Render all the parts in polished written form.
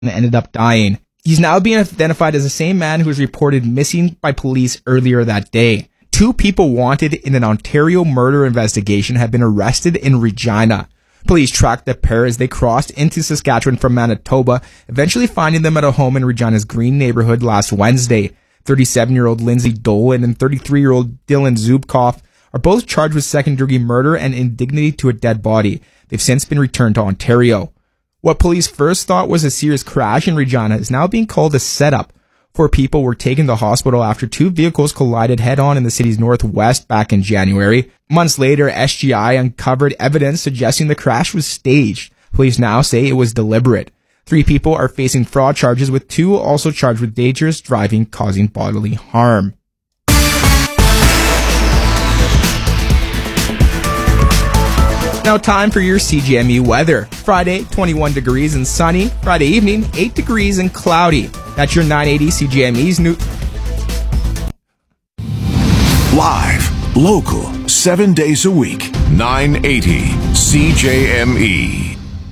and ended up dying. He's now being identified as the same man who was reported missing by police earlier that day. 2 people wanted in an Ontario murder investigation have been arrested in Regina. Police tracked the pair as they crossed into Saskatchewan from Manitoba, eventually finding them at a home in Regina's Green neighborhood last Wednesday. 37-year-old Lindsay Dolan and 33-year-old Dylan Zubkoff are both charged with second-degree murder and indignity to a dead body. They've since been returned to Ontario. What police first thought was a serious crash in Regina is now being called a setup. 4 people were taken to hospital after 2 vehicles collided head-on in the city's northwest back in January. Months later, SGI uncovered evidence suggesting the crash was staged. Police now say it was deliberate. 3 people are facing fraud charges, with 2 also charged with dangerous driving causing bodily harm. Now time for your CJME weather. Friday, 21 degrees and sunny. Friday evening, 8 degrees and cloudy. That's your 980 CJME's new... Live, local, 7 days a week. 980 CJME.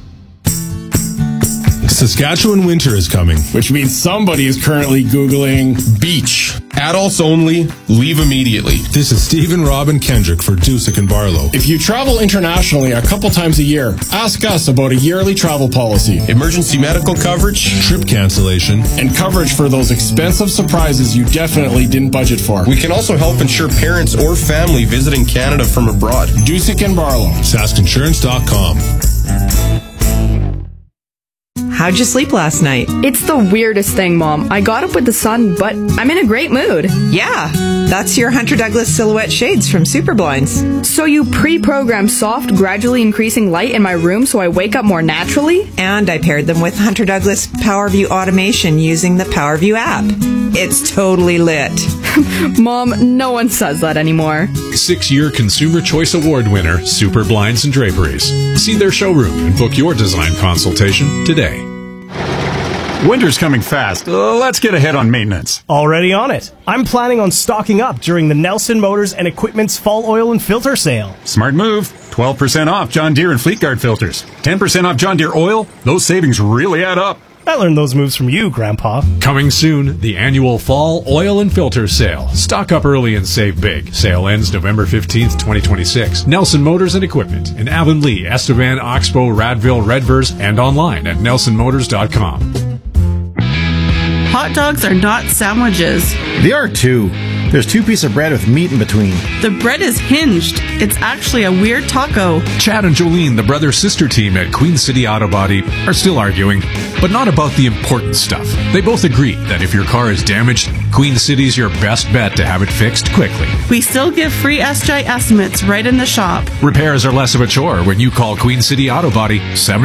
Saskatchewan winter is coming, which means somebody is currently Googling beach. Adults only, leave immediately. This is Stephen Robin Kendrick for Dusick and Barlow. If you travel internationally a couple times a year, ask us about a yearly travel policy, emergency medical coverage, trip cancellation, and coverage for those expensive surprises you definitely didn't budget for. We can also help insure parents or family visiting Canada from abroad. Dusick and Barlow. SaskInsurance.com. How'd you sleep last night? It's the weirdest thing, Mom. I got up with the sun, but I'm in a great mood. Yeah, that's your Hunter Douglas Silhouette Shades from Super Blinds. So you pre-programmed soft, gradually increasing light in my room so I wake up more naturally? And I paired them with Hunter Douglas PowerView Automation using the PowerView app. It's totally lit. Mom, no one says that anymore. 6-year Consumer Choice Award winner, Super Blinds and Draperies. See their showroom and book your design consultation today. Winter's coming fast. Let's get ahead on maintenance. Already on it. I'm planning on stocking up during the Nelson Motors and Equipment's Fall Oil and Filter Sale. Smart move. 12% off John Deere and Fleetguard filters. 10% off John Deere oil. Those savings really add up. I learned those moves from you, Grandpa. Coming soon, the annual Fall Oil and Filter Sale. Stock up early and save big. Sale ends November 15th, 2026. Nelson Motors and Equipment in Avonlea, Estevan, Oxbow, Radville, Redvers, and online at nelsonmotors.com. Hot dogs are not sandwiches. They are too. There's 2 pieces of bread with meat in between. The bread is hinged. It's actually a weird taco. Chad and Jolene, the brother-sister team at Queen City Auto Body, are still arguing, but not about the important stuff. They both agree that if your car is damaged, Queen City's your best bet to have it fixed quickly. We still give free SGI estimates right in the shop. Repairs are less of a chore when you call Queen City Auto Body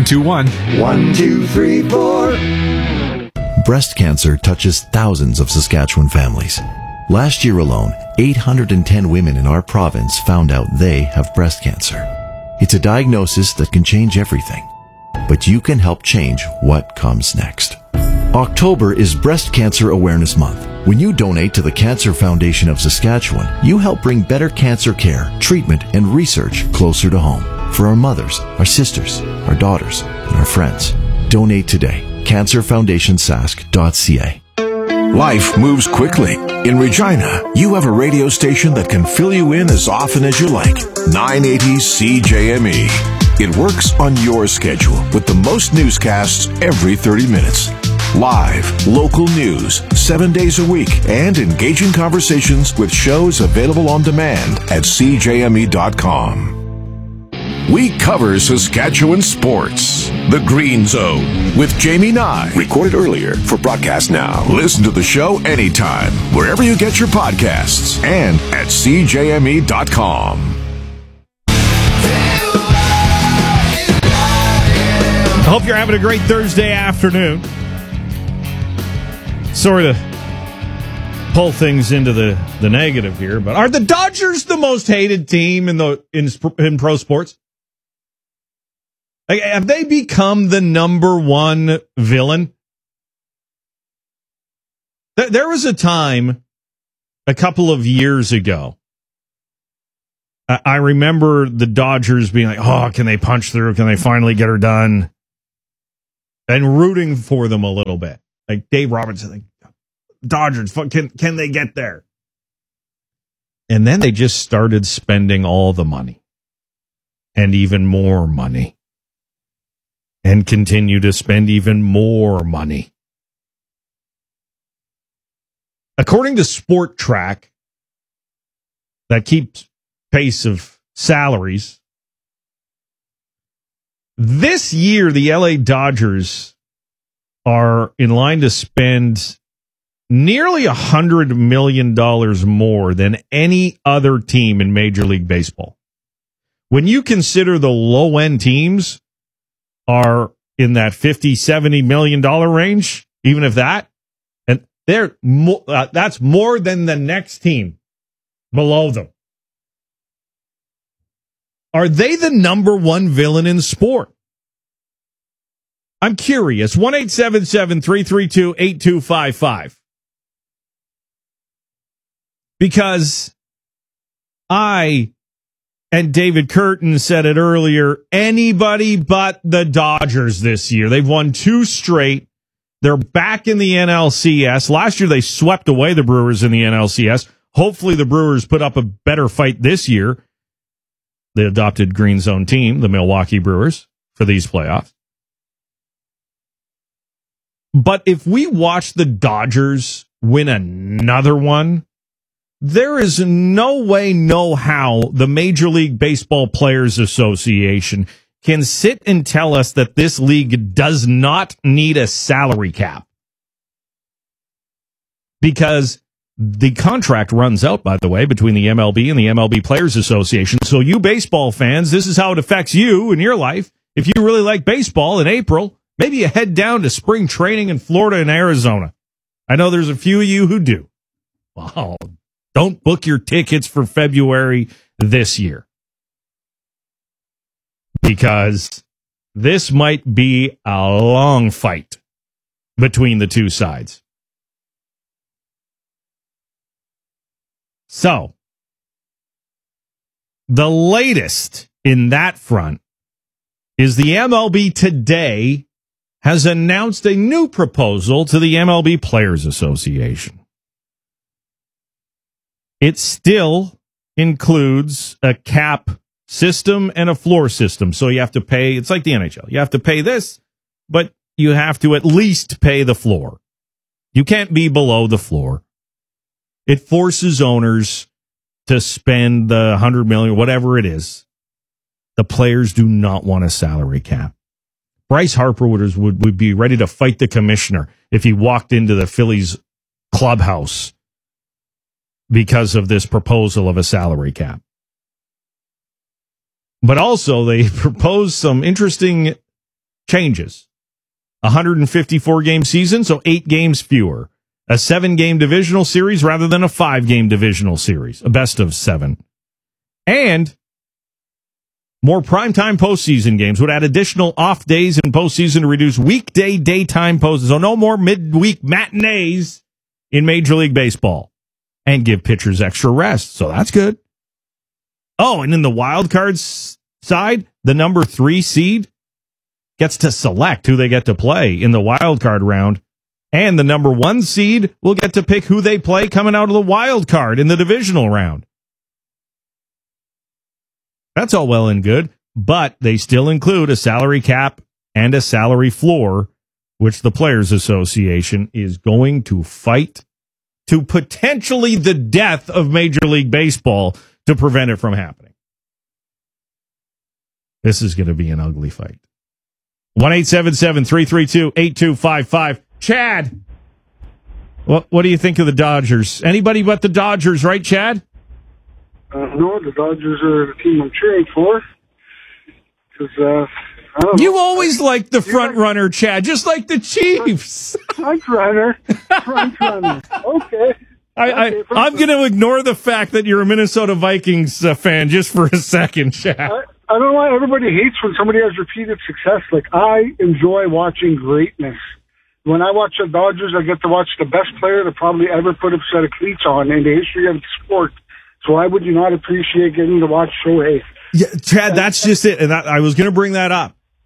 721-1234. Breast cancer touches thousands of Saskatchewan families. Last year alone, 810 women in our province found out they have breast cancer. It's a diagnosis that can change everything, but you can help change what comes next. October is Breast Cancer Awareness Month. When you donate to the Cancer Foundation of Saskatchewan, you help bring better cancer care, treatment, and research closer to home for our mothers, our sisters, our daughters, and our friends. Donate today. CancerFoundationSask.ca. Life moves quickly. In Regina, you have a radio station that can fill you in as often as you like. 980 CJME. It works on your schedule with the most newscasts every 30 minutes. Live, local news, 7 days a week, and engaging conversations with shows available on demand at CJME.com. We cover Saskatchewan sports. The Green Zone with Jamie Nye. Recorded earlier for broadcast now. Listen to the show anytime, wherever you get your podcasts, and at CJME.com. I hope you're having a great Thursday afternoon. Sorry to pull things into the negative here, but are the Dodgers the most hated team in pro sports? Have they become the number one villain? There was a time a couple of years ago. I remember the Dodgers being like, oh, can they punch through? Can they finally get her done? and rooting for them a little bit. Like Dave Robertson, like, Dodgers, can they get there? And then they just started spending all the money and even more money and continue to spend even more money. According to Sport Track, that keeps pace of salaries, this year the LA Dodgers are in line to spend nearly $100 million more than any other team in Major League Baseball. When you consider the low-end teams are in that $50-70 million range, even if that, and they're that's more than the next team below them. Are they the number one villain in sport? I'm curious. 1-877-332-8255. Because I and David Curtin said it earlier, anybody but the Dodgers this year. They've won 2 straight. They're back in the NLCS. Last year they swept away the Brewers in the NLCS. Hopefully the Brewers put up a better fight this year. The adopted Green Zone team, the Milwaukee Brewers, for these playoffs. But if we watch the Dodgers win another one, there is no way, no how the Major League Baseball Players Association can sit and tell us that this league does not need a salary cap. Because the contract runs out, by the way, between the MLB and the MLB Players Association. So you baseball fans, this is how it affects you in your life. If you really like baseball in April, maybe you head down to spring training in Florida and Arizona. I know there's a few of you who do. Wow. Don't book your tickets for February this year. Because this might be a long fight between the two sides. So, the latest in that front is the MLB today has announced a new proposal to the MLB Players Association. It still includes a cap system and a floor system. So you have to pay, it's like the NHL. You have to pay this, but you have to at least pay the floor. You can't be below the floor. It forces owners to spend the $100 million, whatever it is. The players do not want a salary cap. Bryce Harper would be ready to fight the commissioner if he walked into the Phillies clubhouse because of this proposal of a salary cap. But also, they proposed some interesting changes. 154-game season, so 8 games fewer. A 7-game divisional series rather than a 5-game divisional series, a best of 7. And more primetime postseason games would add additional off days in postseason to reduce weekday daytime postseason. So no more midweek matinees in Major League Baseball. And give pitchers extra rest. So that's good. Oh, and in the wild cards side, the number 3 seed gets to select who they get to play in the wild card round. And the number 1 seed will get to pick who they play coming out of the wild card in the divisional round. That's all well and good, but they still include a salary cap and a salary floor, which the Players Association is going to fight to potentially the death of Major League Baseball to prevent it from happening. This is going to be an ugly fight. 1-877-332-8255. Chad, what do you think of the Dodgers? Anybody but the Dodgers, right, Chad? No, the Dodgers are the team I'm cheering for. Because, I don't know. You always like the front runner, Chad, just like the Chiefs. Front runner. Okay. I'm going to ignore the fact that you're a Minnesota Vikings fan just for a second, Chad. I don't know why everybody hates when somebody has repeated success. Like, I enjoy watching greatness. When I watch the Dodgers, I get to watch the best player to probably ever put a set of cleats on in the history of the sport. So why would you not appreciate getting to watch Shohei? Yeah, Chad, that's just it. And I was going to bring that up.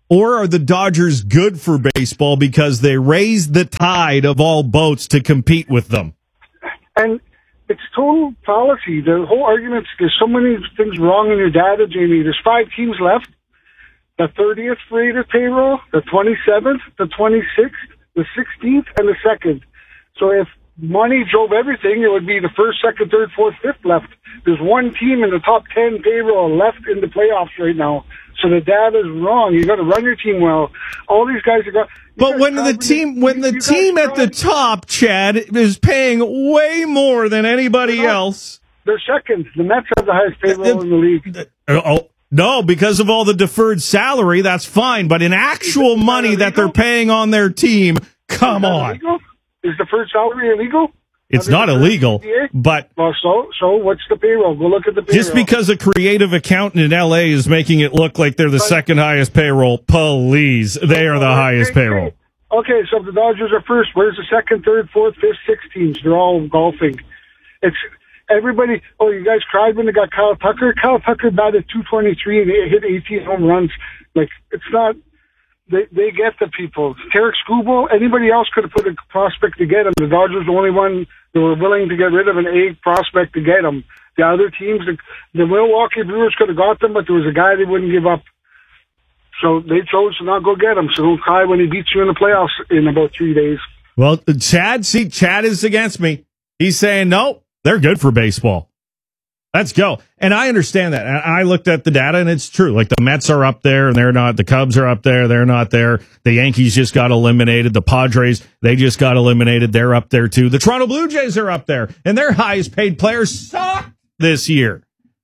Or are the Dodgers good for baseball because they raise the tide of all boats to compete with them? And it's total fallacy. The whole argument, there's so many things wrong in your data, Jamie. There's 5 teams left. The 30th rated payroll, the 27th, the 26th, the 16th, and the 2nd. So if money drove everything, it would be the 1st, 2nd, 3rd, 4th, 5th left. There's one team in the top 10 payroll left in the playoffs right now. So the data is wrong. You got to run your team well. All these guys have got. But when the team at the top, Chad, is paying way more than anybody else, they're second. The Mets have the highest payroll in the league. No, because of all the deferred salary, that's fine. But in actual money that they're paying on their team, come on. Illegal? Is deferred salary illegal? It's not illegal, but... Well, so what's the payroll? Go look at the payroll. Just because a creative accountant in L.A. is making it look like they're the second highest payroll, please, they are the highest payroll. Okay, so if the Dodgers are first, where's the 2nd, 3rd, 4th, 5th, 6th teams? They're all golfing. It's everybody... Oh, you guys cried when they got Kyle Tucker? Kyle Tucker batted .223 and hit 18 home runs. Like, it's not... They get the people. Tarek Skubal, anybody else could have put a prospect to get him. The Dodgers the only one that were willing to get rid of an A prospect to get him. The other teams, the Milwaukee Brewers could have got them, but there was a guy they wouldn't give up. So they chose to not go get him. So don't cry when he beats you in the playoffs in about 3 days. Well, Chad is against me. He's saying, no, they're good for baseball. Let's go. And I understand that. I looked at the data, and it's true. Like, the Mets are up there, and they're not. The Cubs are up there. They're not there. The Yankees just got eliminated. The Padres, they just got eliminated. They're up there, too. The Toronto Blue Jays are up there, and their highest-paid players suck this year.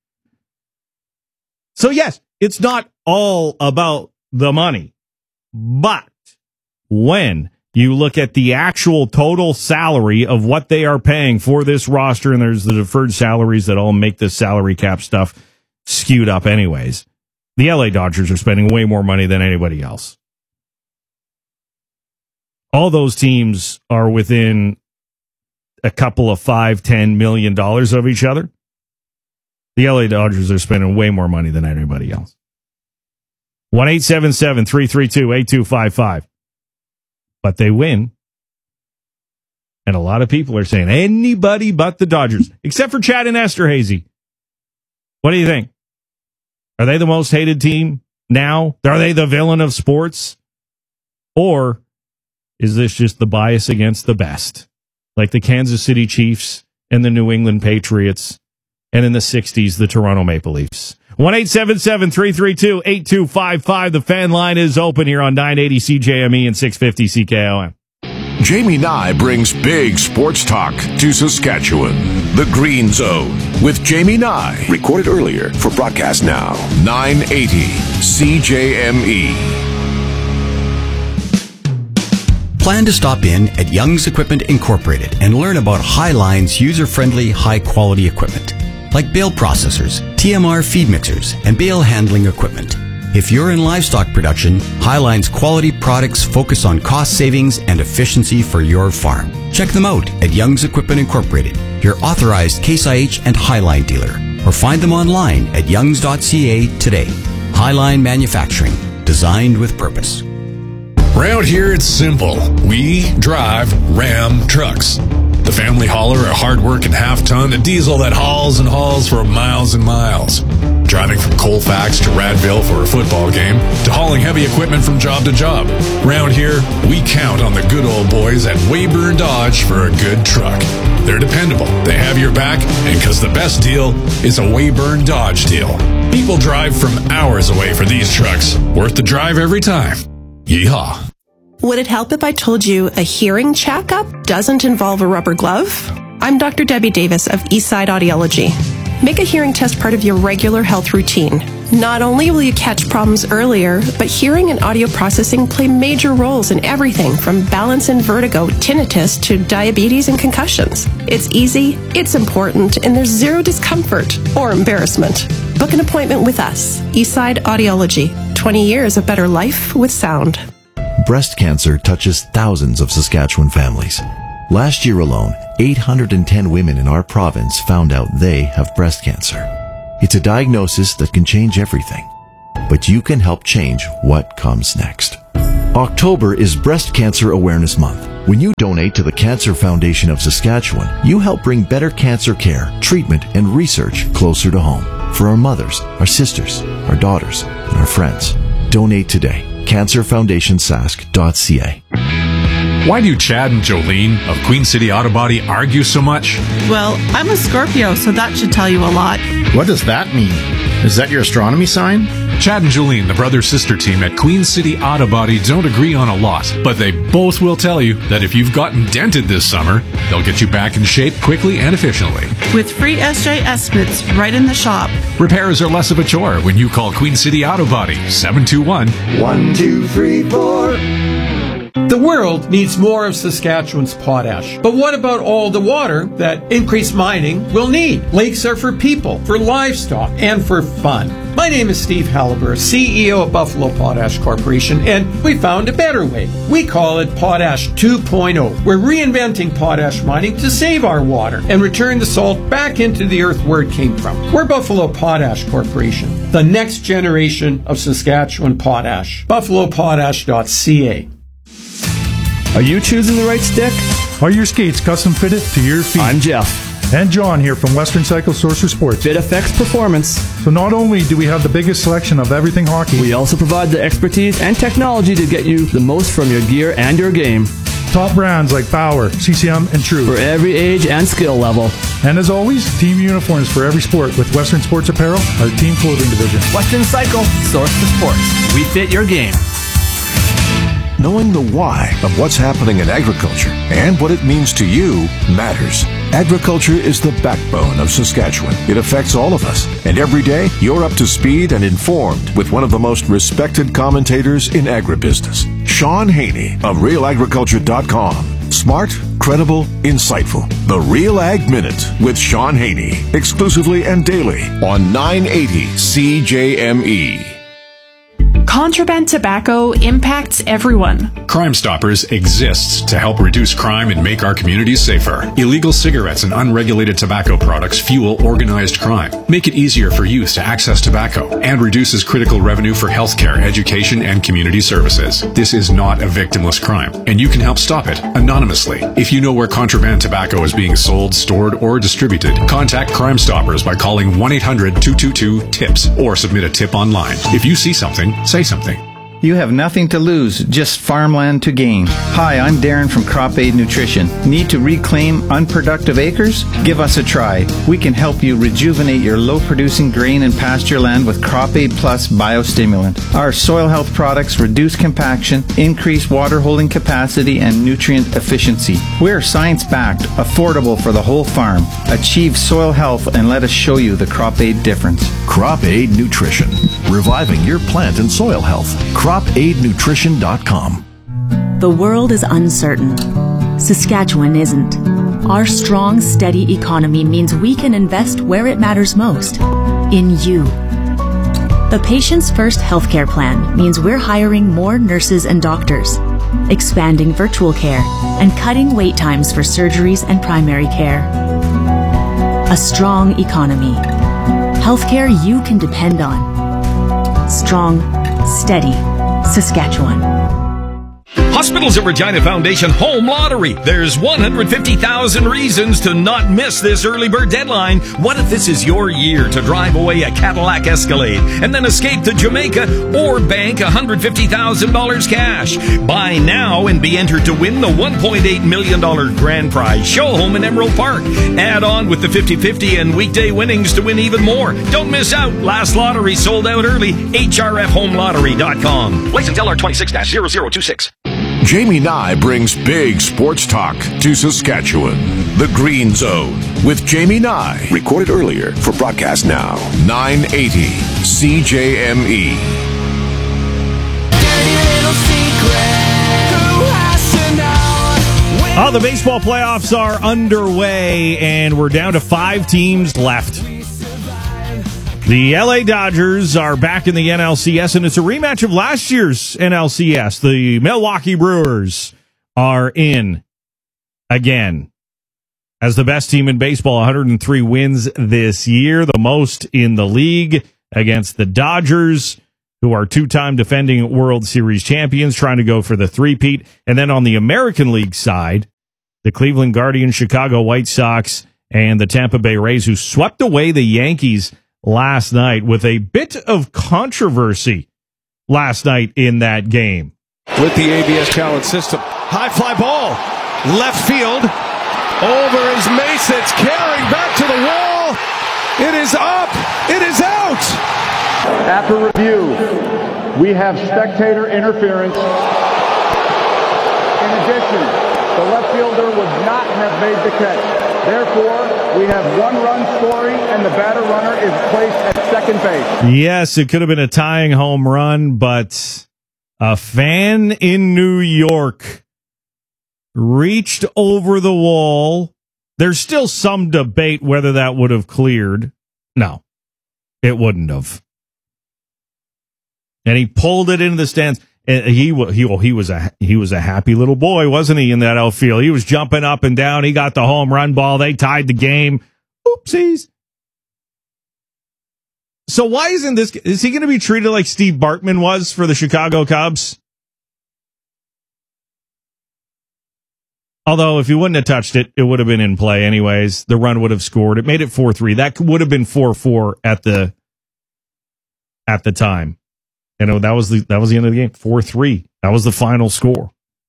So, yes, it's not all about the money. But when you look at the actual total salary of what they are paying for this roster, and there's the deferred salaries that all make this salary cap stuff skewed up anyways. The LA Dodgers are spending way more money than anybody else. All those teams are within a couple of $5-10 million of each other. The LA Dodgers are spending way more money than anybody else. 1-877-332-8255. But they win. And a lot of people are saying anybody but the Dodgers, except for Chad and Esterhazy. What do you think? Are they the most hated team now? Are they the villain of sports? Or is this just the bias against the best? Like the Kansas City Chiefs and the New England Patriots, and in the 60s, the Toronto Maple Leafs. 1-877-332-8255. The fan line is open here on 980 CJME and 650 CKOM. Jamie Nye brings big sports talk to Saskatchewan. The Green Zone with Jamie Nye. Recorded earlier for broadcast now. 980 CJME. Plan to stop in at Young's Equipment Incorporated and learn about Highline's user-friendly, high-quality equipment, like bale processors, TMR feed mixers, and bale handling equipment. If you're in livestock production, Highline's quality products focus on cost savings and efficiency for your farm. Check them out at Young's Equipment Incorporated, your authorized Case IH and Highline dealer, or find them online at youngs.ca today. Highline Manufacturing, designed with purpose. Round here, it's simple. We drive Ram trucks. The family hauler, a hard-working half-ton, a diesel that hauls and hauls for miles and miles. Driving from Colfax to Radville for a football game, to hauling heavy equipment from job to job. Round here, we count on the good old boys at Weyburn Dodge for a good truck. They're dependable, they have your back, and because the best deal is a Weyburn Dodge deal. People drive from hours away for these trucks. Worth the drive every time. Yeehaw. Would it help if I told you a hearing checkup doesn't involve a rubber glove? I'm Dr. Debbie Davis of Eastside Audiology. Make a hearing test part of your regular health routine. Not only will you catch problems earlier, but hearing and audio processing play major roles in everything from balance and vertigo, tinnitus, to diabetes and concussions. It's easy, it's important, and there's zero discomfort or embarrassment. Book an appointment with us, Eastside Audiology. 20 years of better life with sound. Breast cancer touches thousands of Saskatchewan families. Last year alone, 810 women in our province found out they have breast cancer. It's a diagnosis that can change everything. but you can help change what comes next. October is Breast Cancer Awareness Month. When you donate to the Cancer Foundation of Saskatchewan, you help bring better cancer care, treatment, and research closer to home for our mothers, our sisters, our daughters, and our friends. Donate today. CancerFoundationSask.ca. Why do Chad and Jolene of Queen City Auto Body argue so much? Well, I'm a Scorpio, so that should tell you a lot. What does that mean? Is that your astronomy sign? Chad and Jolene, the brother-sister team at Queen City Auto Body, don't agree on a lot, but they both will tell you that if you've gotten dented this summer, they'll get you back in shape quickly and efficiently. With free SJ estimates right in the shop. Repairs are less of a chore when you call Queen City Auto Body, 721-1234. The world needs more of Saskatchewan's potash. But what about all the water that increased mining will need? Lakes are for people, for livestock, and for fun. My name is Steve Halliburton, CEO of Buffalo Potash Corporation, and we found a better way. We call it Potash 2.0. We're reinventing potash mining to save our water and return the salt back into the earth where it came from. We're Buffalo Potash Corporation, the next generation of Saskatchewan potash. BuffaloPotash.ca. Are you choosing the right stick? Are your skates custom fitted to your feet? I'm Jeff. And John here from Western Cycle Sorcerer Sports. Fit affects performance. So not only do we have the biggest selection of everything hockey, we also provide the expertise and technology to get you the most from your gear and your game. Top brands like Bauer, CCM, and True. For every age and skill level. And as always, team uniforms for every sport with Western Sports Apparel, our team clothing division. Western Cycle, source for sports. We fit your game. Knowing the why of what's happening in agriculture and what it means to you matters. Agriculture is the backbone of Saskatchewan. It affects all of us. And every day, you're up to speed and informed with one of the most respected commentators in agribusiness, Sean Haney of RealAgriculture.com. Smart, credible, insightful. The Real Ag Minute with Sean Haney. Exclusively and daily on 980 CJME. Contraband tobacco impacts everyone. Crime Stoppers exists to help reduce crime and make our communities safer. Illegal cigarettes and unregulated tobacco products fuel organized crime, make it easier for youth to access tobacco, and reduces critical revenue for healthcare, education, and community services. This is not a victimless crime, and you can help stop it anonymously. If you know where contraband tobacco is being sold, stored, or distributed, contact Crime Stoppers by calling 1-800-222-TIPS or submit a tip online. If you see something, say something. You have nothing to lose, just farmland to gain. Hi, I'm Darren from Crop Aid Nutrition. Need to reclaim unproductive acres? Give us a try. We can help you rejuvenate your low-producing grain and pasture land with Crop Aid Plus Biostimulant. Our soil health products reduce compaction, increase water holding capacity, and nutrient efficiency. We're science-backed, affordable for the whole farm. Achieve soil health and let us show you the Crop Aid difference. Crop Aid Nutrition, reviving your plant and soil health. CropAidNutrition.com. The world is uncertain. Saskatchewan isn't. Our strong, steady economy means we can invest where it matters most, in you. The Patients First healthcare plan means we're hiring more nurses and doctors, expanding virtual care, and cutting wait times for surgeries and primary care. A strong economy. Healthcare you can depend on. Strong, steady Saskatchewan. Hospitals of Regina Foundation Home Lottery. There's 150,000 reasons to not miss this early bird deadline. What if this is your year to drive away a Cadillac Escalade and then escape to Jamaica or bank $150,000 cash? Buy now and be entered to win the $1.8 million grand prize show home in Emerald Park. Add on with the 50-50 and weekday winnings to win even more. Don't miss out. Last lottery sold out early. HRFHomeLottery.com. License LR 26-0026. Jamie Nye brings big sports talk to Saskatchewan. The Green Zone with Jamie Nye. Recorded earlier for broadcast now. 980 CJME. Oh, the baseball playoffs are underway, and we're down to 5 teams left. The LA Dodgers are back in the NLCS, and it's a rematch of last year's NLCS. The Milwaukee Brewers are in again as the best team in baseball, 103 wins this year, the most in the league, against the Dodgers, who are two-time defending World Series champions, trying to go for the three-peat. And then on the American League side, the Cleveland Guardians, Chicago White Sox, and the Tampa Bay Rays, who swept away the Yankees last night with a bit of controversy last night in that game. With the ABS talent system. High fly ball. Left field. Over is Mason. It's carrying back to the wall. It is up. It is out. After review, we have spectator interference. In addition, the left fielder would not have made the catch. Therefore, we have one run scoring, and the batter runner is placed at second base. Yes, it could have been a tying home run, but a fan in New York reached over the wall. There's still some debate whether that would have cleared. No, it wouldn't have. And he pulled it into the stands. And he was a happy little boy, wasn't he, in that outfield? He was jumping up and down. He got the home run ball. They tied the game. Oopsies. So why isn't this? Is he going to be treated like Steve Bartman was for the Chicago Cubs? Although if he wouldn't have touched it, it would have been in play anyways. The run would have scored. It made it 4-3. That would have been 4-4 at the time. And that was the end of the game. 4-3. That was the final score.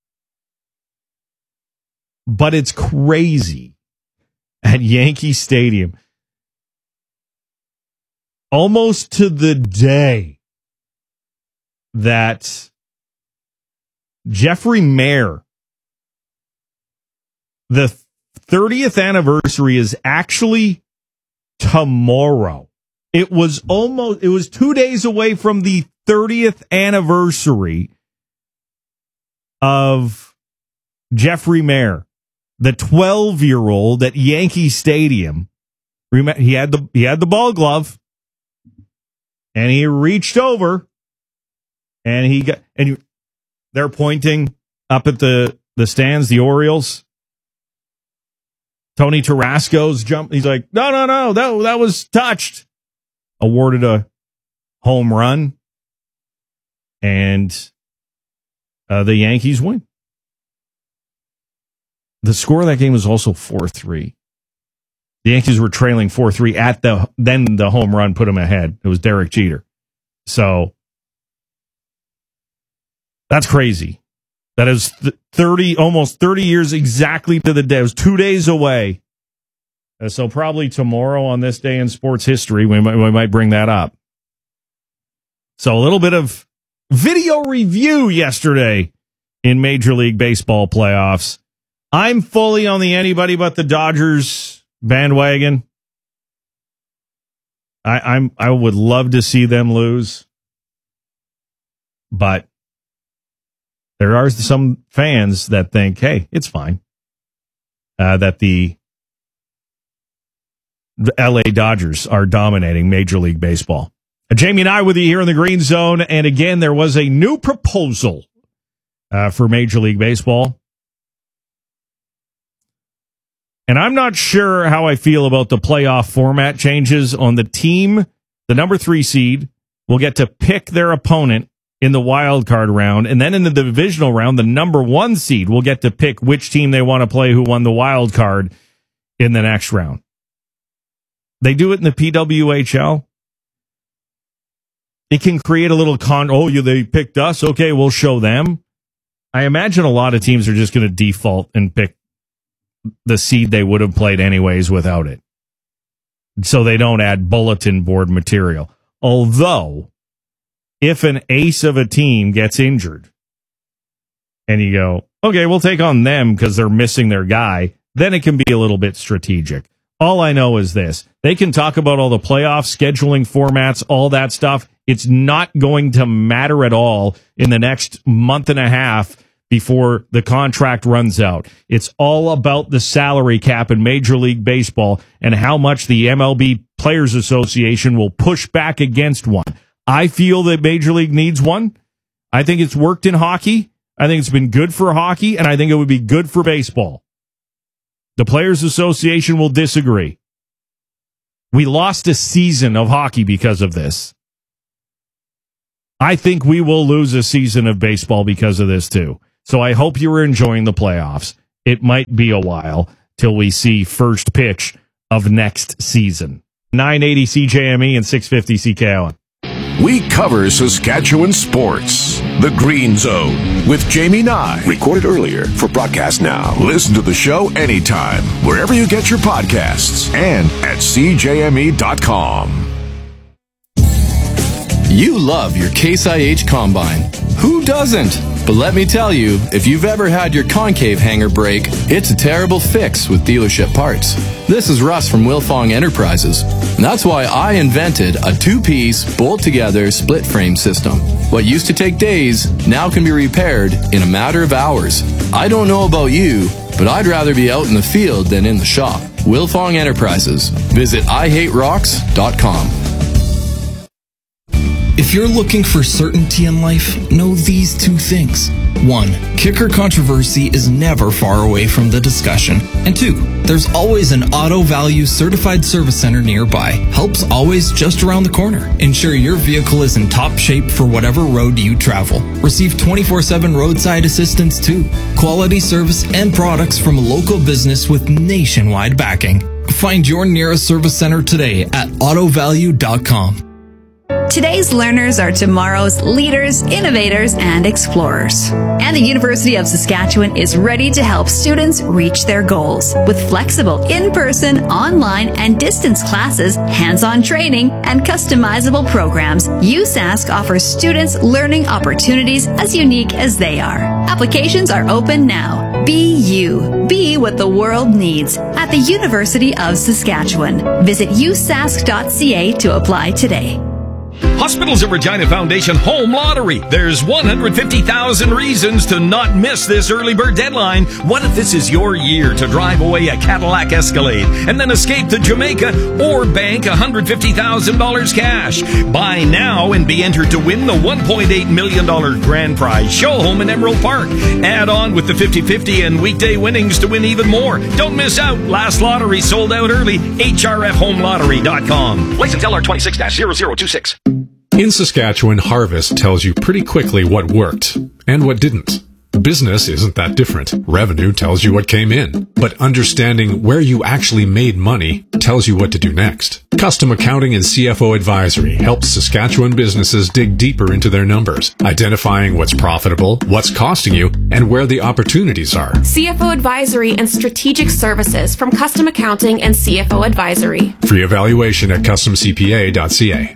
But it's crazy at Yankee Stadium. Almost to the day that Jeffrey Mayer, the 30th anniversary is actually tomorrow. It was 2 days away from the 30th anniversary of Jeffrey Mayer, the 12-year-old at Yankee Stadium. He had the ball glove, and he reached over, and they're pointing up at the stands, the Orioles. Tony Tarasco's jump. He's like, no, that was touched. Awarded a home run. And the Yankees win. The score of that game was also 4-3. The Yankees were trailing 4-3 then the home run put them ahead. It was Derek Jeter. So that's crazy. That is 30, almost 30 years exactly to the day. It was 2 days away. So probably tomorrow on this day in sports history, we might bring that up. So a little bit of video review yesterday in Major League Baseball playoffs. I'm fully on the anybody but the Dodgers bandwagon. I would love to see them lose, but there are some fans that think, hey, it's fine. That the LA Dodgers are dominating Major League Baseball. Jamie and I with you here in the Green Zone. And again, there was a new proposal for Major League Baseball. And I'm not sure how I feel about the playoff format changes on the team. The number 3 seed will get to pick their opponent in the wild card round. And then in the divisional round, the number 1 seed will get to pick which team they want to play who won the wild card in the next round. They do it in the PWHL. It can create a little they picked us. Okay, we'll show them. I imagine a lot of teams are just going to default and pick the seed they would have played anyways without it. So they don't add bulletin board material. Although, if an ace of a team gets injured and you go, okay, we'll take on them because they're missing their guy, then it can be a little bit strategic. All I know is this. They can talk about all the playoff scheduling formats, all that stuff. It's not going to matter at all in the next month and a half before the contract runs out. It's all about the salary cap in Major League Baseball and how much the MLB Players Association will push back against one. I feel that Major League needs one. I think it's worked in hockey. I think it's been good for hockey, and I think it would be good for baseball. The Players Association will disagree. We lost a season of hockey because of this. I think we will lose a season of baseball because of this too. So I hope you were enjoying the playoffs. It might be a while till we see first pitch of next season. 980 CJME and 650 CKLN. We cover Saskatchewan sports. The Green Zone with Jamie Nye. Recorded earlier for broadcast now. Listen to the show anytime, wherever you get your podcasts and at CJME.com. You love your Case IH Combine. Who doesn't? But let me tell you, if you've ever had your concave hanger break, it's a terrible fix with dealership parts. This is Russ from Wilfong Enterprises. And that's why I invented a two-piece, bolt-together, split-frame system. What used to take days now can be repaired in a matter of hours. I don't know about you, but I'd rather be out in the field than in the shop. Wilfong Enterprises. Visit IHateRocks.com. If you're looking for certainty in life, know these two things. 1. Kicker controversy is never far away from the discussion. And 2. There's always an Auto Value certified service center nearby. Help's always just around the corner. Ensure your vehicle is in top shape for whatever road you travel. Receive 24/7 roadside assistance too. Quality service and products from a local business with nationwide backing. Find your nearest service center today at autovalue.com. Today's learners are tomorrow's leaders, innovators, and explorers. And the University of Saskatchewan is ready to help students reach their goals. With flexible in-person, online, and distance classes, hands-on training, and customizable programs, USask offers students learning opportunities as unique as they are. Applications are open now. Be you. Be what the world needs at the University of Saskatchewan. Visit usask.ca to apply today. Hospitals of Regina Foundation Home Lottery. There's 150,000 reasons to not miss this early bird deadline. What if this is your year to drive away a Cadillac Escalade and then escape to Jamaica or bank $150,000 cash? Buy now and be entered to win the $1.8 million grand prize show home in Emerald Park. Add on with the 50-50 and weekday winnings to win even more. Don't miss out. Last lottery sold out early. HRFHomeLottery.com. License LR 26-0026. In Saskatchewan, Harvest tells you pretty quickly what worked and what didn't. Business isn't that different. Revenue tells you what came in, but understanding where you actually made money tells you what to do next. Custom Accounting and CFO Advisory helps Saskatchewan businesses dig deeper into their numbers, identifying what's profitable, what's costing you, and where the opportunities are. CFO Advisory and Strategic Services from Custom Accounting and CFO Advisory. Free evaluation at customcpa.ca.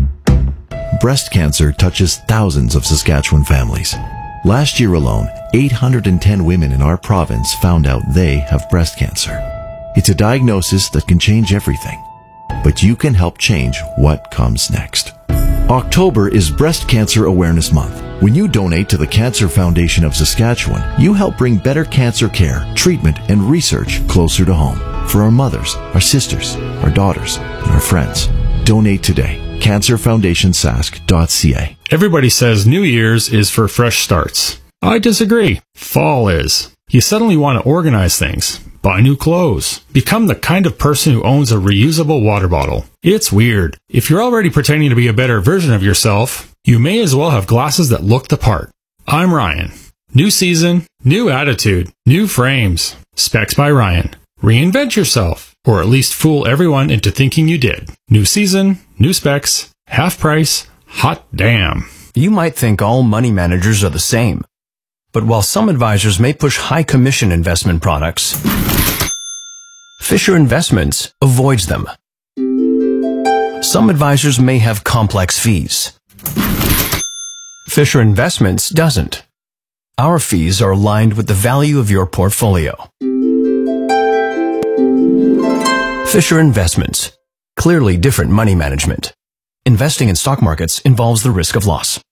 Breast cancer touches thousands of Saskatchewan families. Last year alone, 810 women in our province found out they have breast cancer. It's a diagnosis that can change everything, but you can help change what comes next. October is Breast Cancer Awareness Month. When you donate to the Cancer Foundation of Saskatchewan, you help bring better cancer care, treatment, and research closer to home for our mothers, our sisters, our daughters, and our friends. Donate today. CancerFoundationSask.ca. Everybody says New Year's is for fresh starts. I disagree. Fall is. You suddenly want to organize things, buy new clothes, become the kind of person who owns a reusable water bottle. It's weird. If you're already pretending to be a better version of yourself, you may as well have glasses that look the part. I'm Ryan. New season, new attitude, new frames. Specs by Ryan. Reinvent yourself, or at least fool everyone into thinking you did. New season, new specs, half price, hot damn. You might think all money managers are the same. But while some advisors may push high commission investment products, Fisher Investments avoids them. Some advisors may have complex fees. Fisher Investments doesn't. Our fees are aligned with the value of your portfolio. Fisher Investments. Clearly different money management. Investing in stock markets involves the risk of loss.